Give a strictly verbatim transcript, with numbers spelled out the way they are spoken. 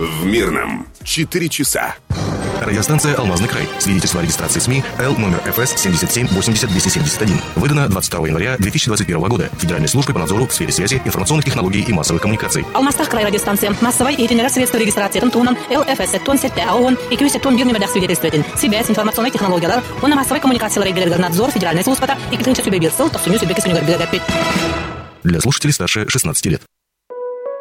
в Мирном. Четыре часа. Радиостанция «Алмазный край». Свидетельство о регистрации СМИ Л номер эф эс семьдесят семь восемьдесят двести семьдесят один. Выдано двадцать второго января две тысячи двадцать первого года Федеральной службой по надзору в сфере связи, информационных технологий и массовых коммуникаций. Алмастах край радиостанция. Массовой и средства регистрации тонн Л эф эс тон сетте АОН и кюсе тон бирнемедах свидетельствователь. Связь, информационные технологии. Он на массовой коммуникации регулярный надзор Федеральной службы и китынча сюбебирсыл, то суню сюбеки суню горбилогапит. Для слушателей старше шестнадцати лет.